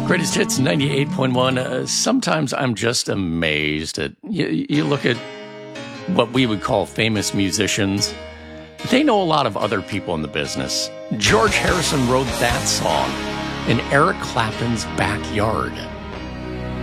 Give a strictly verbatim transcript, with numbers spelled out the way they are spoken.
Greatest Hits ninety-eight point one. Uh, sometimes I'm just amazed at, you, you look at what we would call famous musicians. They know a lot of other people in the business. George Harrison wrote that song in Eric Clapton's backyard.